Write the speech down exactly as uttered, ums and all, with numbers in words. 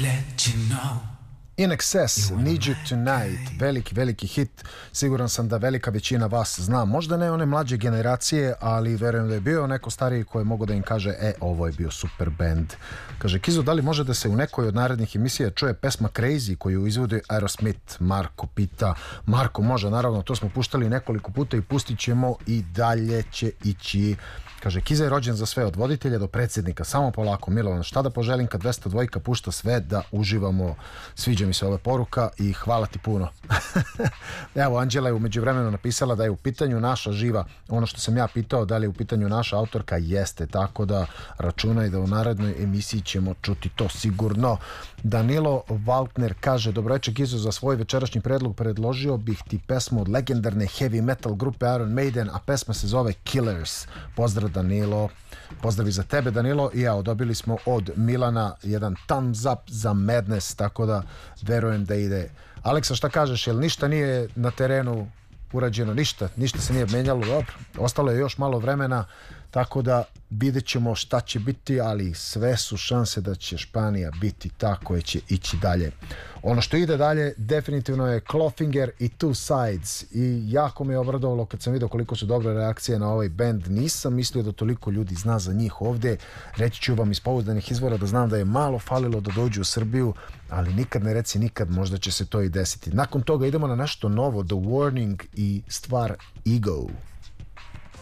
In Excess, Need You Tonight, veliki, veliki hit. Siguran sam da velika većina vas zna. Možda ne one mlađe generacije, ali verujem da je bio neko stariji koji mogu da im kaže, e, ovo je bio super band. Kaže, Kizo, da li može da se u nekoj od narednih emisija čuje pesma Crazy koju izvodi Aerosmith? Marko pita. Marko, može, naravno, to smo puštali nekoliko puta i pustit ćemo i dalje će ići. Kaže, Kiza je rođen za sve, od voditelja do predsjednika, samo polako, Milovan, šta da poželim kad dvesta dva pušta sve da uživamo. Sviđa mi se ova poruka i hvala ti puno. Evo, Anđela je umeđu vremenu napisala da je u pitanju naša živa, ono što sam ja pitao, da li je u pitanju naša autorka, jeste, tako da računaj da u narednoj emisiji ćemo čuti to sigurno. Danilo Valtner kaže, dobroveče Kizo, za svoj večerašnji predlog predložio bih ti pesmu od legendarne heavy metal grupe Iron Maiden, a pesma se zove Killers. Pozdrav Danilo, pozdravi za tebe Danilo. I evo, dobili smo od Milana jedan thumbs up za Madness, tako da verujem da ide. Aleksa, šta kažeš, jel ništa nije na terenu urađeno, ništa, ništa se nije menjalo, dobro, ostalo je još malo vremena, tako da vidjet ćemo šta će biti, ali sve su šanse da će Španija biti ta koja će ići dalje. Ono što ide dalje definitivno je Clawfinger i Two Sides i jako me je obradovalo kad sam vidio koliko su dobre reakcije na ovaj band. Nisam mislio da toliko ljudi zna za njih ovdje. Reći ću vam iz pouzdanih izvora da znam da je malo falilo da dođu u Srbiju, ali nikad ne reci nikad, možda će se to i desiti. Nakon toga idemo na nešto novo, The Warning i stvar Ego.